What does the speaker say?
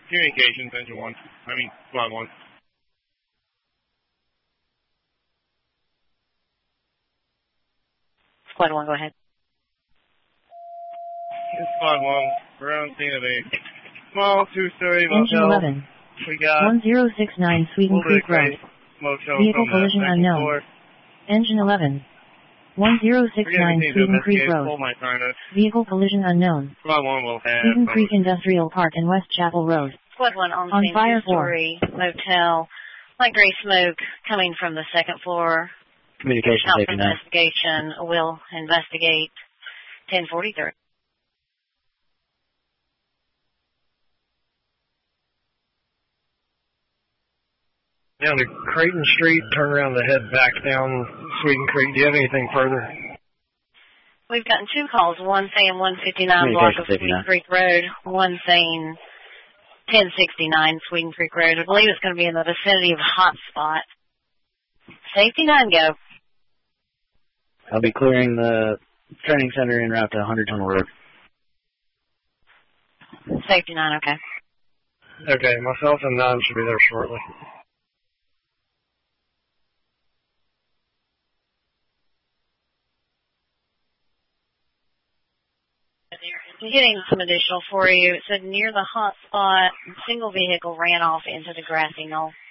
Communications, engine 1. Squad 1. Squad 1, go ahead. Squad 1, we're on scene of a small two-story Engine motel. 11. We got 1069 Sweden Creek Road. Vehicle collision unknown. Floor. Engine 11. 1069 Sweden Creek Road. Vehicle collision unknown. Squad 1 will have Sweden Creek Industrial Park and West Chapel Road. Squad 1 on scene, fire two-story motel. Light gray smoke coming from the second floor. Communication House safety 9. investigation. Will investigate 1043. Down to Creighton Street, turn around and head back down Sweden Creek. Do you have anything further? We've gotten 2 calls, one saying 159 block of Sweden Creek Road, one saying 1069 Sweden Creek Road. I believe it's going to be in the vicinity of Hotspot. Safety 9, go. I'll be clearing the training center en route to 100 Tunnel Road. Safety 9, okay. Okay, myself and 9 should be there shortly. I'm getting some additional for you. It said near the hot spot, single vehicle ran off into the grassy knoll.